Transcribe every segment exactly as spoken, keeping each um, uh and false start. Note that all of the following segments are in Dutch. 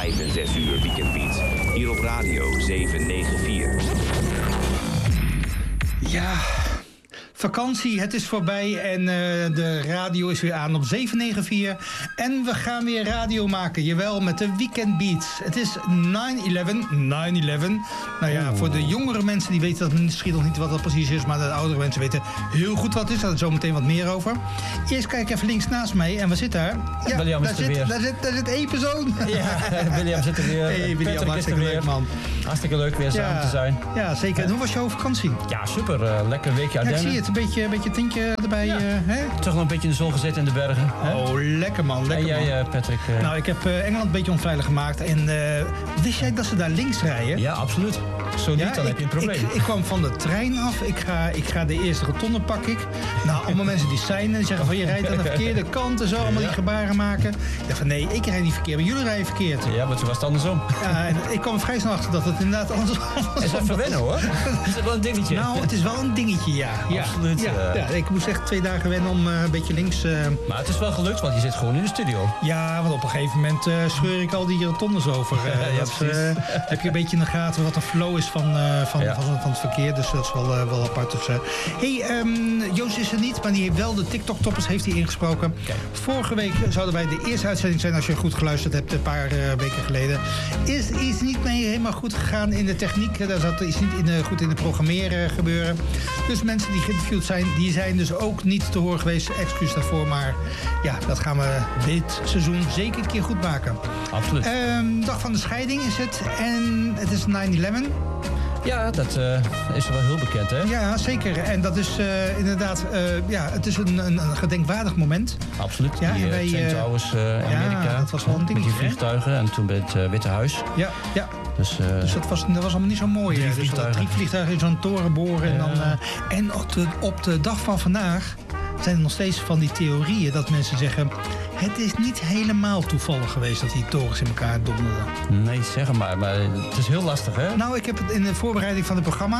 vijf en zes uur Weekend Beat. Hier op Radio zeven negen vier. Ja, vakantie, het is voorbij en uh, de radio is weer aan op zeven negen vier. En we gaan weer radio maken, jawel, met de Weekend Beats. Het is nine eleven, nine eleven. Nou ja, voor de jongere mensen die weten dat misschien nog niet wat dat precies is, maar de oudere mensen weten heel goed wat het is. Daar is zo meteen wat meer over. Eerst kijk even links naast mij en wat zit daar? Ja, William daar, is er zit, weer. daar, zit, daar zit één persoon. Ja, William zit er weer. Hey, William, hartstikke leuk, man. Hartstikke leuk weer samen ja, te zijn. Ja, zeker. En hoe was jouw vakantie? Ja, super. Uh, lekker weekje Ja, ik Ardennen. zie het. Een beetje, een beetje tintje erbij. Ja. Uh, hè? Toch nog een beetje in de zon gezeten in de bergen. Hè? Oh, lekker man. Lekker en jij, man. uh, Patrick? Uh... Nou, ik heb uh, Engeland een beetje onveilig gemaakt. En uh, wist jij dat ze daar links rijden? Ja, absoluut. Zo niet, ja, dan ik, heb je een probleem. Ik, ik kwam van de trein af. Ik ga, ik ga de eerste rotonde pak ik. Nou, allemaal mensen die zijn en zeggen van je rijdt aan de verkeerde kant en zo. Allemaal ja. die gebaren maken. Ik dacht van nee, ik rijd niet verkeerd, maar jullie rijden verkeerd. Ja, maar toen was het andersom. Ja, en ik kwam er vrij snel achter dat het inderdaad andersom was. Is dat verwennen hoor? Is dat wel een dingetje? Nou, het is wel een dingetje, ja. ja. Absoluut. Ja, Uh... ja, ik moest echt twee dagen wennen om uh, een beetje links... Uh... Maar het is wel gelukt, want je zit gewoon in de studio. Ja, want op een gegeven moment uh, scheur ik al die rotondes over. Uh, ja, dat uh, heb je een beetje in de gaten wat de flow is van, uh, van, ja. van, van het verkeer. Dus dat is wel, uh, wel apart. Dus, uh... hey, um, Joost is er niet, maar die heeft wel de TikTok-toppers heeft hij ingesproken. Kijk. Vorige week zouden wij de eerste uitzending zijn, als je goed geluisterd hebt, een paar uh, weken geleden. Is iets niet mee helemaal goed gegaan in de techniek. Daar zat iets niet in de, goed in het programmeren gebeuren. Dus mensen die geïnterviewd zijn, die zijn dus ook niet te horen geweest. Excuus daarvoor, maar ja, dat gaan we dit seizoen zeker een keer goed maken. Absoluut. Um, dag van de scheiding is het en het is nine eleven. Ja, dat uh, is wel heel bekend, hè? Ja, zeker. En dat is uh, inderdaad, uh, ja, het is een, een, een gedenkwaardig moment. Absoluut. Ja, die wij, Twin Towers uh, in ja, Amerika. Dat was wel een ding. Met die vliegtuigen hè? En toen bij het uh, Witte Huis. Ja, ja. Dus, uh, dus dat, was, dat was allemaal niet zo mooi. Drie dus vliegtuigen. Drie vliegtuigen in zo'n toren boren. Ja. En, dan, uh, en op, de, op de dag van vandaag zijn er nog steeds van die theorieën dat mensen zeggen... het is niet helemaal toevallig geweest dat die torens in elkaar donderden. Nee, zeg maar. Maar het is heel lastig, hè? Nou, ik heb het in de voorbereiding van het programma...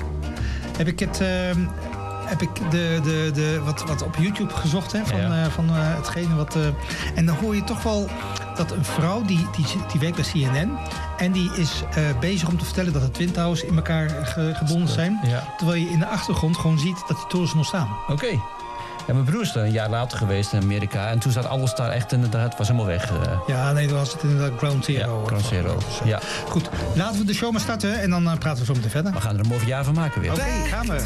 heb ik het... Uh, heb ik de, de, de, wat, wat op YouTube gezocht hè, van, ja. uh, van uh, hetgene wat... Uh, en dan hoor je toch wel dat een vrouw, die, die, die werkt bij C N N... en die is uh, bezig om te vertellen dat de Twin Towers in elkaar ge, gebonden zijn. Ja. Terwijl je in de achtergrond gewoon ziet dat die torens nog staan. Oké. Okay. Ja, mijn broer is er een jaar later geweest in Amerika. En toen zat alles daar echt inderdaad, het was helemaal weg. Uh. Ja, nee, dan was het inderdaad Ground Zero. Ja, Ground Zero. Dus, uh, ja. Goed, laten we de show maar starten en dan uh, praten we zo meteen verder. We gaan er een mooi jaar van maken weer. Oké, okay, gaan we.